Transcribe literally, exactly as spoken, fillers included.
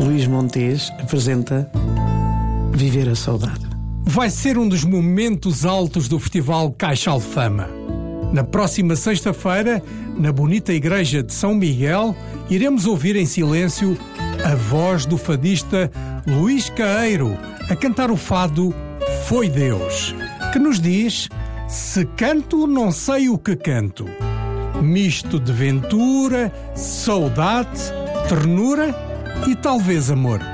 Luís Montes apresenta Viver a Saudade. Vai ser um dos momentos altos do Festival Caixal Fama. Na próxima sexta-feira, na bonita igreja de São Miguel, iremos ouvir em silêncio a voz do fadista Luís Caeiro a cantar o fado Foi Deus, que nos diz: se canto, não sei o que canto. Misto de ventura, saudade, ternura e talvez amor.